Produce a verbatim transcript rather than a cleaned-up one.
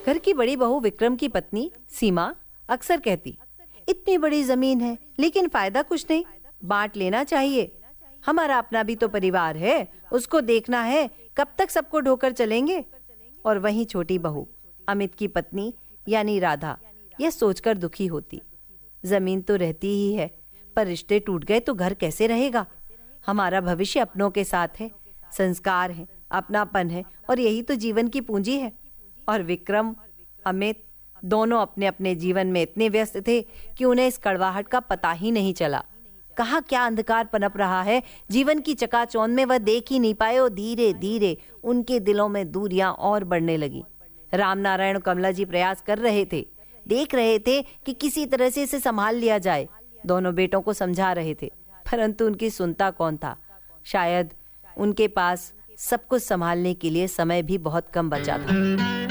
घर की बड़ी बहू विक्रम की पत्नी सीमा अक्सर कहती, इतनी बड़ी जमीन है लेकिन फायदा कुछ नहीं, बांट लेना चाहिए। हमारा अपना भी तो परिवार है, उसको देखना है, कब तक सबको ढोकर चलेंगे। और वहीं छोटी बहू अमित की पत्नी यानी राधा यह सोचकर दुखी होती, जमीन तो रहती ही है, पर रिश्ते टूट गए तो घर कैसे रहेगा। हमारा भविष्य अपनों के साथ है, संस्कार है, अपनापन है, और यही तो जीवन की पूंजी है। और विक्रम अमित दोनों अपने अपने जीवन में इतने व्यस्त थे कि उन्हें इस कड़वाहट का पता ही नहीं चला। कहाँ क्या अंधकार पनप रहा है जीवन की चकाचौंध में, वह देख ही नहीं पाए, और धीरे धीरे उनके दिलों में दूरियां और बढ़ने लगी। रामनारायण कमला जी प्रयास कर रहे थे, देख रहे थे कि किसी तरह से इसे संभाल लिया जाए। दोनों बेटों को समझा रहे थे, परंतु उनकी सुनता कौन था। शायद उनके पास सब कुछ संभालने के लिए समय भी बहुत कम बचा था।